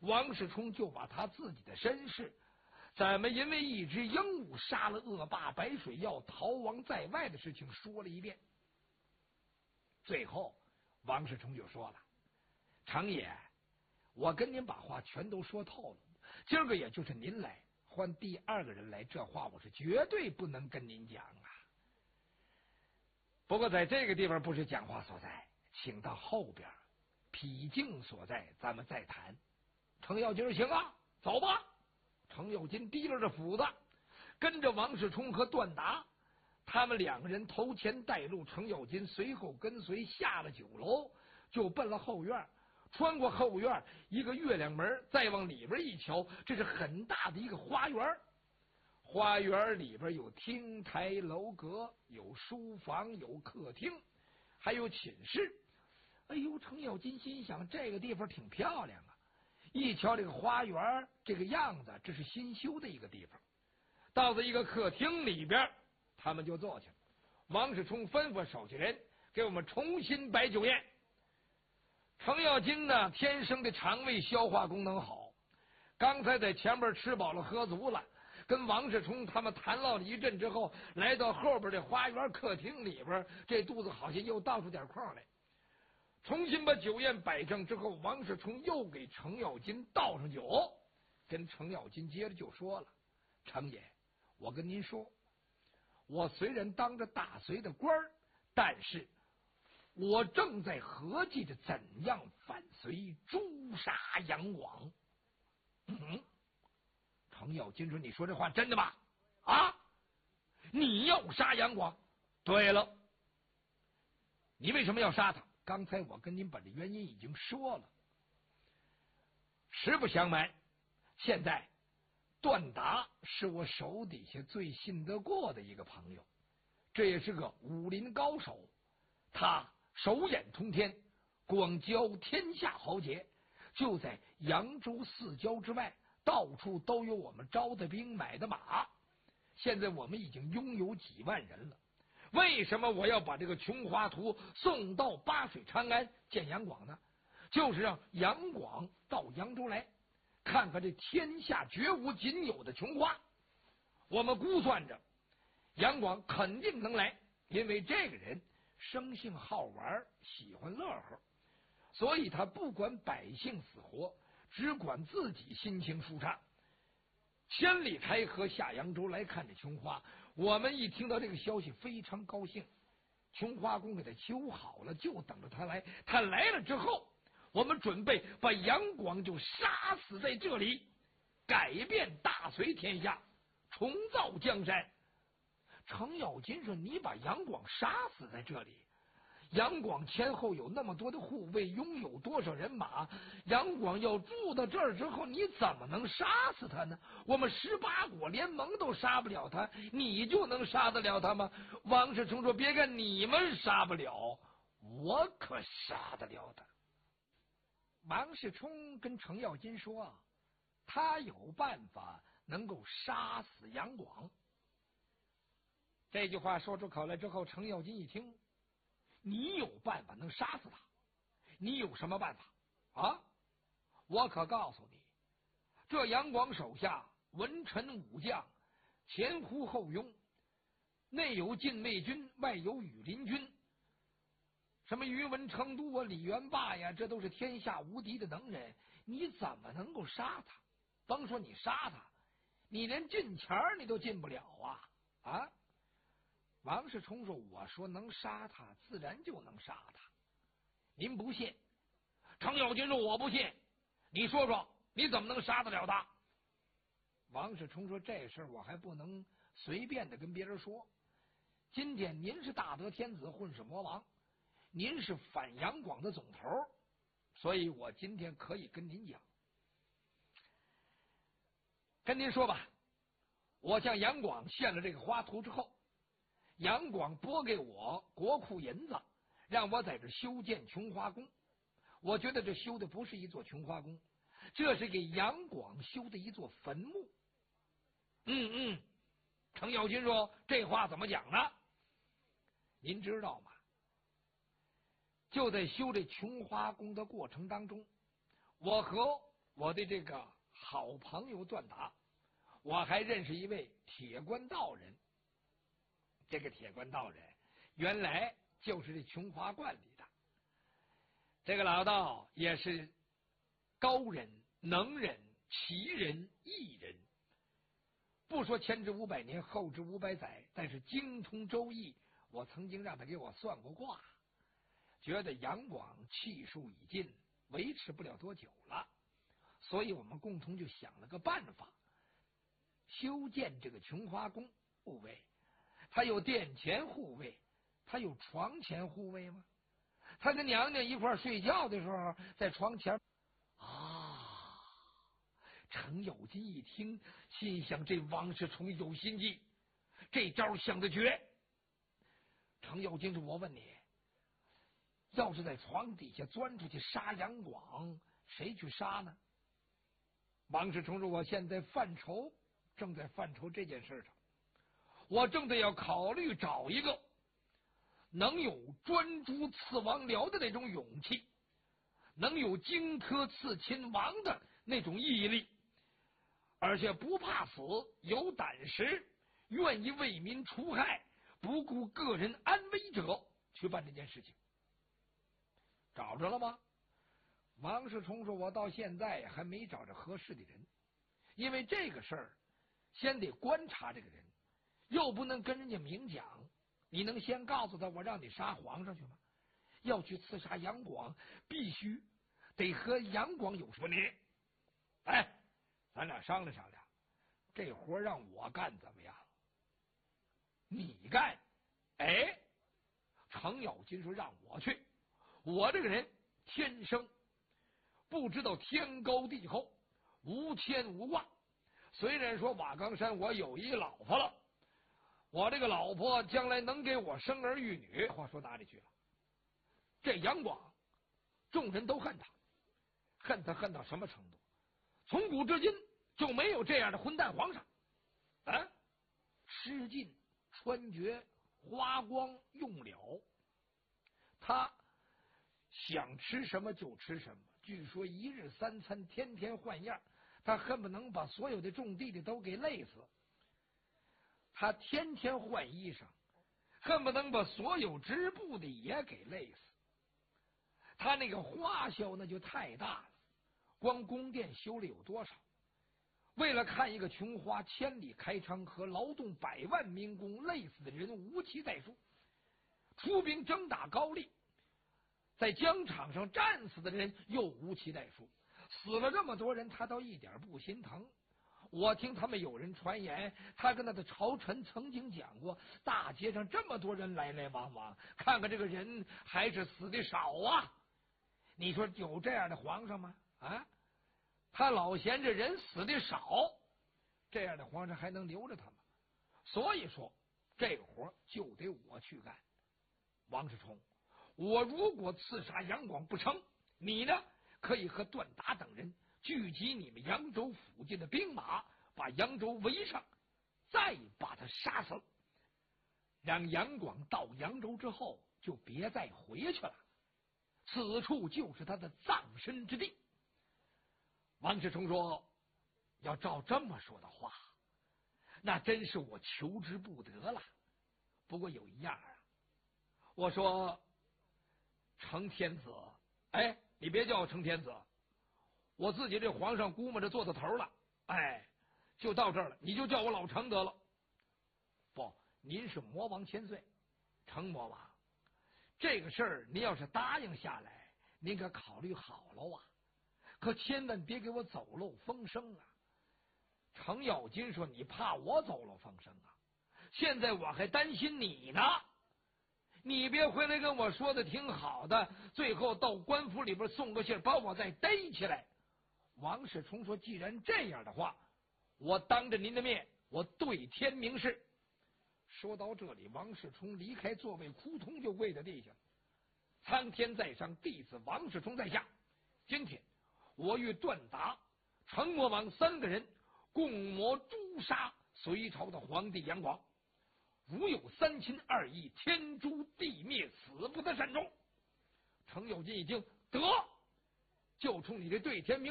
王世充就把他自己的身世，怎么因为一只鹦鹉杀了恶霸白水耀逃亡在外的事情说了一遍。最后王世充就说了：程爷，我跟您把话全都说透了，今儿个也就是您来，换第二个人来，这话我是绝对不能跟您讲啊。不过在这个地方不是讲话所在，请到后边僻静所在，咱们再谈。程咬金说：行啊，走吧。程咬金提溜着斧子，跟着王世充和段达，他们两个人头前带路，程咬金随后跟随，下了酒楼，就奔了后院。穿过后院一个月亮门，再往里边一瞧，这是很大的一个花园。花园里边有厅台楼阁，有书房，有客厅，还有寝室。哎呦，程咬金心想，这个地方挺漂亮啊！一瞧这个花园这个样子，这是新修的一个地方。到了一个客厅里边，他们就坐下了。王世充吩咐手下人给我们重新摆酒宴。程咬金呢，天生的肠胃消化功能好，刚才在前边吃饱了喝足了，跟王世充他们谈唠了一阵之后，来到后边这花园客厅里边，这肚子好像又倒出点空来。重新把酒宴摆正之后，王世充又给程咬金倒上酒，跟程咬金接着就说了：程爷，我跟您说，我虽然当着大隋的官儿，但是我正在合计着怎样反隋诛杀杨广。程咬金说：你说这话真的吗？啊，你要杀杨广？对了，你为什么要杀他？刚才我跟您把这原因已经说了。实不相瞒，现在段达是我手底下最信得过的一个朋友，这也是个武林高手，他手眼通天，广交天下豪杰，就在扬州四郊之外，到处都有我们招的兵买的马。现在我们已经拥有几万人了。为什么我要把这个琼华图送到巴水长安见杨广呢？就是让杨广到扬州来，看看这天下绝无仅有的琼花。我们估算着杨广肯定能来，因为这个人生性好玩，喜欢乐呵，所以他不管百姓死活，只管自己心情舒畅。千里台河下扬州来看这琼花，我们一听到这个消息非常高兴。琼花宫给他修好了，就等着他来。他来了之后，我们准备把杨广就杀死在这里，改变大隋天下，重造江山。程咬金说：你把杨广杀死在这里？杨广前后有那么多的护卫，拥有多少人马？杨广要住到这儿之后，你怎么能杀死他呢？我们18国联盟都杀不了他，你就能杀得了他吗？王世充说：别看你们杀不了，我可杀得了他。王世充跟程咬金说：他有办法能够杀死杨广。这句话说出口来之后，程咬金一听，你有办法能杀死他？你有什么办法啊？我可告诉你，这杨广手下文臣武将，前呼后拥，内有禁卫军，外有羽林军，什么宇文成都啊、李元霸呀，这都是天下无敌的能人，你怎么能够杀他？甭说你杀他，你连近前你都进不了啊！王世充说：我说能杀他，自然就能杀他。您不信？程咬金说：我不信。你说说，你怎么能杀得了他？王世充说：这事我还不能随便的跟别人说。今天您是大德天子，混世魔王，您是反杨广的总头，所以我今天可以跟您讲。跟您说吧，我向杨广献了这个花图之后，杨广拨给我国库银子，让我在这修建琼花宫。我觉得这修的不是一座琼花宫，这是给杨广修的一座坟墓。程咬金说：这话怎么讲呢？您知道吗？就在修这琼花宫的过程当中，我和我的这个好朋友段达，我还认识一位铁官道人。这个铁官道人原来就是这琼华观里的。这个老道也是高人、能人、奇人、异人。不说前之500年，后之500载，但是精通周易。我曾经让他给我算过卦，觉得杨广气数已尽，维持不了多久了，所以我们共同就想了个办法，修建这个琼华宫护卫。他有殿前护卫，他有床前护卫吗？他跟娘娘一块睡觉的时候，在床前啊。程咬金一听，心想这王世充有心计，这招想得绝。程咬金说：“我问你，要是在床底下钻出去杀杨广，谁去杀呢？”王世充说：“我现在正在犯愁这件事上，我正得要考虑找一个能有专诸刺王僚的那种勇气，能有荆轲刺秦王的那种毅力，而且不怕死，有胆识，愿意为民除害，不顾个人安危者，去办这件事情。找着了吗？”王世充说：“我到现在还没找着合适的人，因为这个事儿先得观察这个人，又不能跟人家明讲。你能先告诉他我让你杀皇上去吗？要去刺杀杨广，必须得和杨广有说你。哎，咱俩商量商量，这活让我干怎么样？你干？哎，程咬金说让我去。我这个人天生不知道天高地厚，无牵无挂。虽然说瓦岗山我有一老婆了，我这个老婆将来能给我生儿育女，话说哪里去了？这杨广众人都恨他，恨到什么程度？从古至今就没有这样的混蛋皇上啊！吃尽穿绝，花光用了，他想吃什么就吃什么。据说一日3餐，天天换样，他恨不能把所有的种地的都给累死。他天天换衣裳，恨不能把所有织布的也给累死。他那个花销那就太大了，光宫殿修了有多少？为了看一个琼花，千里开昌和劳动100万民工，累死的人无其在数。出兵征打高丽，在疆场上战死的人又无其在数。死了这么多人，他倒一点不心疼。我听他们有人传言，他跟他的朝臣曾经讲过，大街上这么多人来来往往，看看这个人还是死的少啊。你说有这样的皇上吗？啊，他老嫌这人死的少，这样的皇上还能留着他吗？所以说这活就得我去干。王世充，我如果刺杀杨广不成，你呢可以和段达等人聚集你们扬州附近的兵马，把扬州围上，再把他杀死，让杨广到扬州之后就别再回去了，此处就是他的葬身之地。王世充说：“要照这么说的话，那真是我求之不得了。不过有一样啊，我说程天子，哎，你别叫我程天子，我自己这皇上估摸着做到头了，哎，就到这儿了，你就叫我老程得了。”不，您是魔王千岁，程魔王，这个事儿您要是答应下来，您可考虑好了啊，可千万别给我走漏风声啊。程咬金说：“你怕我走漏风声啊？现在我还担心你呢，你别回来跟我说的挺好的，最后到官府里边送个信把我再逮起来。”王世充说：“既然这样的话，我当着您的面，我对天明誓。”说到这里，王世充离开座位，扑通就跪在地下了。苍天在上，弟子王世充在下。今天我与段达、程魔王3个人共谋诛杀隋朝的皇帝杨广，如有3亲2义，天诛地灭，死不得善终。程咬金一听，得，就冲你这对天明